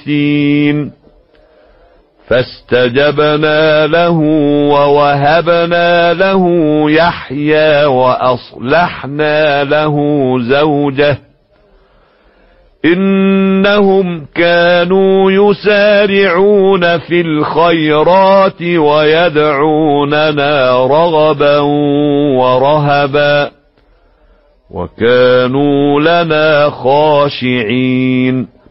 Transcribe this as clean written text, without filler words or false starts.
وارثين فاستجبنا له ووهبنا له يحيى وأصلحنا له زوجه إنهم كانوا يسارعون في الخيرات ويدعوننا رغبا ورهبا وكانوا لنا خاشعين